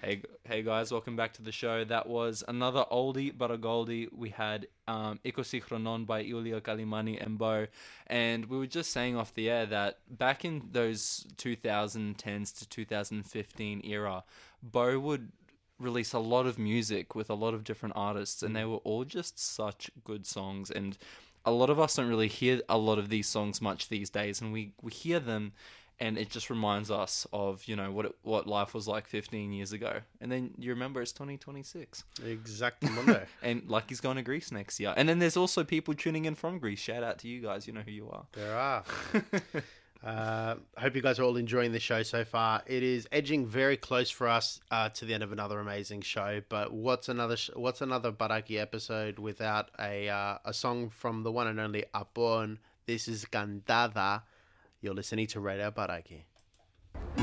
Hey guys, welcome back to the show. That was another oldie but a goldie. We had Ikosichronon by Iulia Kalimani and Bo, and we were just saying off the air that back in those 2010s to 2015 era, Bo would release a lot of music with a lot of different artists, and they were all just such good songs. And a lot of us don't really hear a lot of these songs much these days, and we hear them and it just reminds us of, you know, what life was like 15 years ago. And then you remember it's 2026. Exactly, Monday. And Lucky's going to Greece next year. And then there's also people tuning in from Greece. Shout out to you guys. You know who you are. There are. Hope you guys are all enjoying the show so far. It is edging very close for us to the end of another amazing show. But what's another Baraki episode without a song from the one and only Apon? This is Cantada. You're listening to Radio Baraki.